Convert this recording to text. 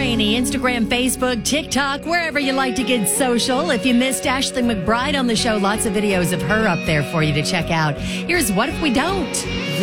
Graney, Instagram, Facebook, TikTok, wherever you like to get social. If you missed Ashley McBride on the show, lots of videos of her up there for you to check out. Here's What If We Don't?